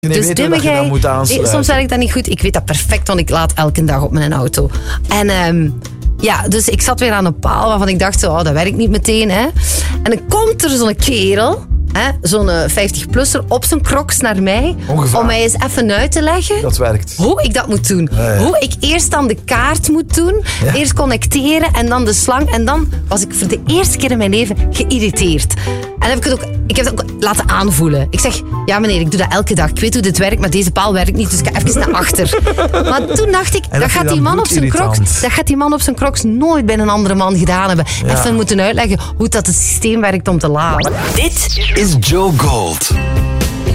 Je Dus weet hoe dat je dat moet aansluiten. soms werkt dat niet goed. Ik weet dat perfect, want ik laat elke dag op mijn auto. En dus ik zat weer aan een paal waarvan ik dacht, dat werkt niet meteen. Hè. En dan komt er zo'n kerel, zo'n 50-plusser, op zijn crocs naar mij. Ongevaar. Om mij eens even uit te leggen. Dat werkt. Hoe ik dat moet doen. Ja. Hoe ik eerst dan de kaart moet doen. Ja. Eerst connecteren en dan de slang. En dan was ik voor de eerste keer in mijn leven geïrriteerd. En ik heb het ook laten aanvoelen. Ik zeg, ja meneer, ik doe dat elke dag. Ik weet hoe dit werkt, maar deze paal werkt niet. Dus ik ga even naar achter. Maar toen dacht ik, dat gaat die man op zijn crocs nooit bij een andere man gedaan hebben. Ja. Even moeten uitleggen hoe dat het systeem werkt om te laden. Dit is Joe Gold.